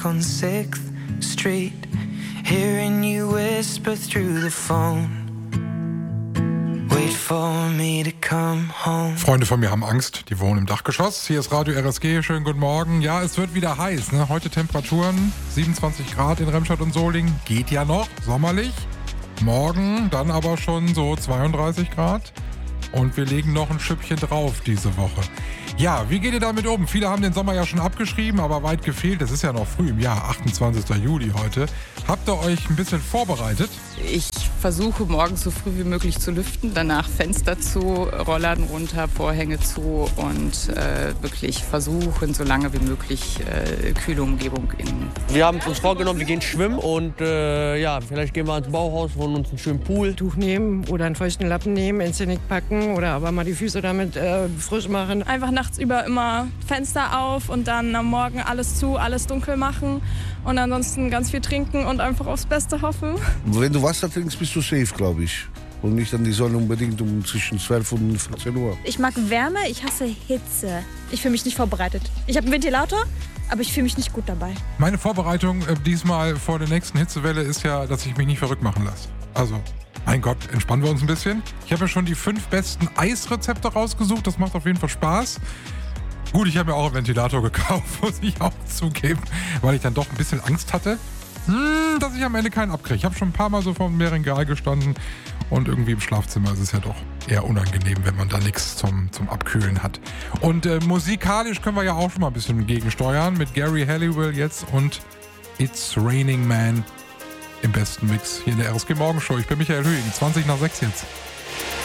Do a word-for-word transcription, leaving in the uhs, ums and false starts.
on sixth Street, hearing you whisper through the phone. Wait for me to come home. Freunde von mir haben Angst, die wohnen im Dachgeschoss. Hier ist Radio R S G, schönen guten Morgen. Ja, es wird wieder heiß, ne? Heute Temperaturen siebenundzwanzig Grad in Remscheid und Solingen. Geht ja noch, sommerlich. Morgen dann aber schon so zweiunddreißig Grad. Und wir legen noch ein Schüppchen drauf diese Woche. Ja, wie geht ihr damit um? Viele haben den Sommer ja schon abgeschrieben, aber weit gefehlt. Es ist ja noch früh im Jahr, achtundzwanzigster Juli heute. Habt ihr euch ein bisschen vorbereitet? Ich versuche morgens so früh wie möglich zu lüften, danach Fenster zu, Rollladen runter, Vorhänge zu und äh, wirklich versuchen, so lange wie möglich äh, kühle Umgebung in. Wir haben uns vorgenommen, wir gehen schwimmen und äh, ja, vielleicht gehen wir ins Bauhaus, holen uns einen schönen Pool. Tuch nehmen oder einen feuchten Lappen nehmen, ins Genick packen oder aber mal die Füße damit äh, frisch machen. Einfach nachts über immer Fenster auf und dann am Morgen alles zu, alles dunkel machen und ansonsten ganz viel trinken und einfach aufs Beste hoffen. Wenn du Wasser trinkst, bist du safe, glaube ich. Und nicht an die Sonne unbedingt um zwischen zwölf und vierzehn Uhr. Ich mag Wärme, ich hasse Hitze. Ich fühle mich nicht vorbereitet. Ich habe einen Ventilator, aber ich fühle mich nicht gut dabei. Meine Vorbereitung äh, diesmal vor der nächsten Hitzewelle ist ja, dass ich mich nicht verrückt machen lasse. Also, mein Gott, entspannen wir uns ein bisschen. Ich habe ja schon die fünf besten Eisrezepte rausgesucht. Das macht auf jeden Fall Spaß. Gut, ich habe mir auch einen Ventilator gekauft, muss ich auch zugeben, weil ich dann doch ein bisschen Angst hatte, hm, dass ich am Ende keinen abkriege. Ich habe schon ein paar Mal so vor dem Regal gestanden und irgendwie im Schlafzimmer ist es ja doch eher unangenehm, wenn man da nichts zum, zum Abkühlen hat. Und äh, musikalisch können wir ja auch schon mal ein bisschen gegensteuern mit Gary Halliwell jetzt und It's Raining Man im besten Mix hier in der R S G Morgenshow. Ich bin Michael Höhing, zwanzig nach sechs jetzt.